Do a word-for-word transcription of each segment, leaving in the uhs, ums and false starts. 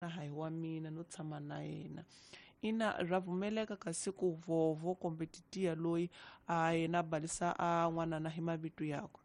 hayi wa mina no tshama na yena ina ra vumeleka kasi ku vovo kumbe titiya loyi a yena balisa a n'wanana hi mavito yakwe.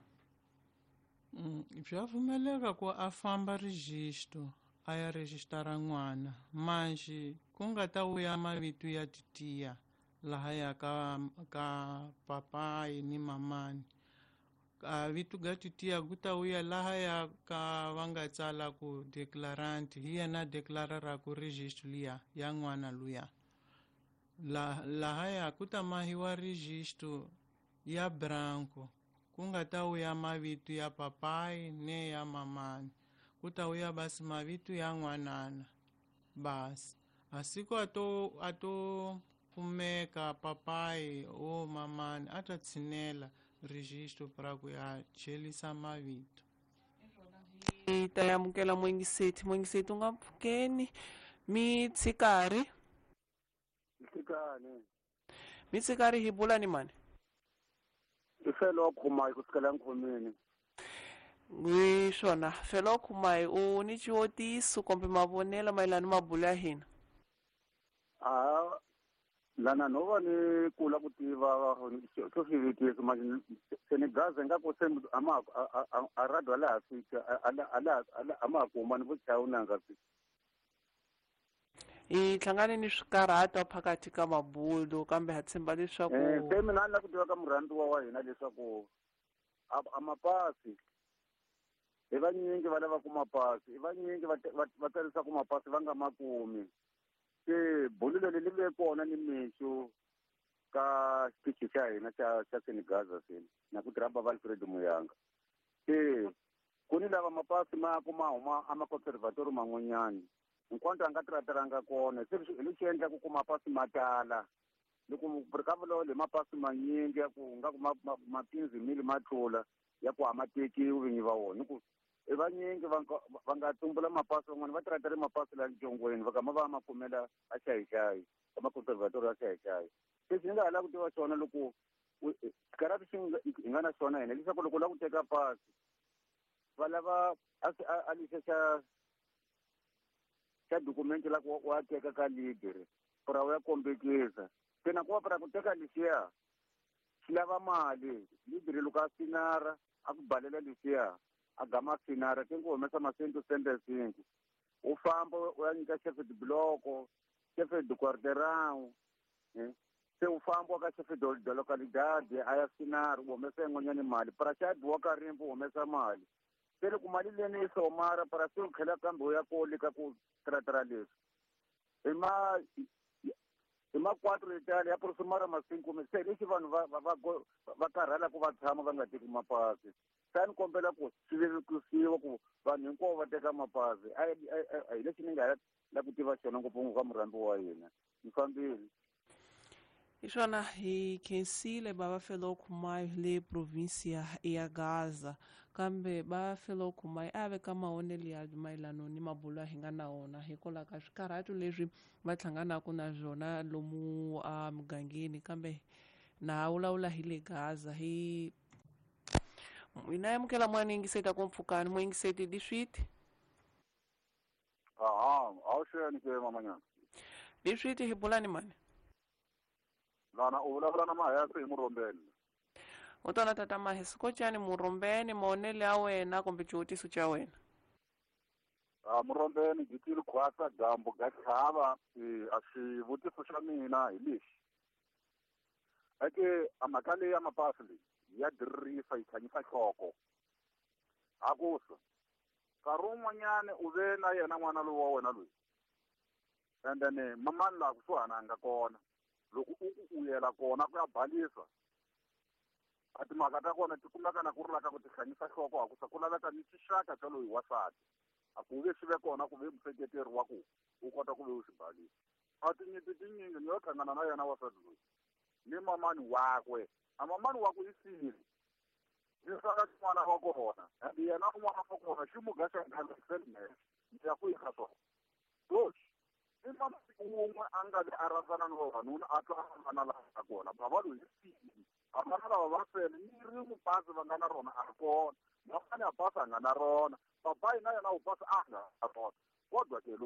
Mm, bya vumeleka ku a famba registro a ya rejistara n'wana manje ku nga ta vuya mavito ya titiya laha ya ka ka papayi ni mamani ka vito ga titiya ku ta vuya laha ya ka va nga tsala ku declarant hi yena declarara ku registry liya ya n'wana luya la laha ya ku ta mahiwa registro ya branco ku nga ta vuya mavito ya papayi ne ya mamani ku ta vuya basi mavito ya n'wanana basi a siku a to a to kumeka papayi o mamani a ta tshinela registro para ku ya chelisa mavito. Hi ta yamukela moyingiseti moyingiseti u nga mpfukeni mi tshikari Tshikani mi tshikari hi bula ni mani i felo khumai kusukela nkhomeni hi swona felo khumai u ni xiwotiso kumbe mavonelo mayelana ni mabulo ya hina. a lana no va ni kula ku tiva swo swi vitisi manje se ni gaza ingaku se ama a radio la Afrika ala ala ama kuma ni vuchawu nanga si hi hlangane ni swikarhata phakathi ka mabulo kambe ha tshemba leswaku eh se mina ni la ku tiva ka murhandziwa wa hina leswaku a mapasi hi vanyingi va lava ku mapasi hi vanyingi va tsarisa ku mapasi va nga makumi se bulo leri li ve kona ni mixo ka xitichi xa hina xa xa Senegaza sini na ku tirha bava Alfred Muyanga se ku ni lava mapasi ma kuma huma a maconservatori man'wanyani hinkwato a nga tirhatiranga kona se hi xi endla ku kuma mapasi ma tala loko ka vulo le mapasi manyingi ya ku nga ku ma quinze mili ma tlula ya ku hama tekiwi vinyi va wona ku i vanyingi va nga tumbula mapasi van'wana va tirhatela mapasi la njongweni va kama va ma kumela a xayi-xayi ka maconservatori a xayi-xayi se xi nga ha la ku tiva xona loko xikarati xi hi nga na xona hina leswaku loko u la ku teka pasi va lava a lixa xa xa dokumenti la ku wa teka ka lideri pura u ya kombekisa se na ku va pura ku teka lixiya xi lava mali lideri loko a sinara a ku balela lixiya a gama sinara ke ku humesa masento sente cinco u famba u ya nyika chefe de bloco chefe de quarteirão se u famba ka chefe de localidade a ya sinara u humesa yin'wanyani mali para xa dyiwa ka rimbo u humesa mali se loko mali leyi yi somara para se u tlhela kambe u ya koli ka ku tirhatira leswi hi ma hi makwatro etali ya porosomara masinkume se lexi vanhu va va va karhala ku va tshama va nga teki mapasi sa ni kombela ku swi vevekisiwa ku vanhu hinkwavo va teka mapasi a hi lexi ni nga la ku tiva xona ngopfungopfu ka murhambi wa hina ni fambile hi swona hi khensile baba Felo Khumai le provincia ya Gaza kambe baba Felo Khumai a veka mahonelo ya mayelana ni mabulo hi nga na wona hikokwalaho ka swikarhato leswi va hlanganaka na byona lomu a mugangeni kambe na vulavula hi le Gaza hi hina yamukela mwana yingiseti ku mpfhukani moyingiseti diswiti aha a wu xeni ke mamanyana diswiti hi bula ni mani lana u vulavula na Mahesi hi Murombeni u tona tata Mahesi ko cani Murombeni mahonelo ya wena kumbe xihotiso xa wena a Murombeni Gitile Khwasa Gambo ga chava a xivutiso xa mina hi lexi ake a mhaka leyi ya mapasi leyi ya dirisa yi khanyisa nhloko hakusa nkarhi wun'wanyani u ve na yena n'wana lowu wa wena loyi and then mamani laha kusuhani a nga kona loko u ku u yela kona ku ya balisa a timhaka ta kona ti kumeka na ku ri laka ku ti khanyisa nhloko hakusa ku laveka ni xixaka xa loyi wasati a ku ve swi ve kona ku ve museketeri wa ku u kota ku ve u xi balisa a tinyiti tinyingi ni yo hlangana na yena wasati loyi ni mamani wakwe a mamani wa ku i sile ni saka xin'wana wa kona and yena un'wana wa kona xi muga xa nkhaleselmes ni ya ku yika swona toxi i mamani wun'we a nga vi a rhandzana na vavanuna a twa a rhandzana laha kona bava loyi i sile a vana lava va fele ni ri mupasi va nga na rona a ri kona mamani a pasi a nga na rona papayi na yena u pasi a nga na rona kodwa ke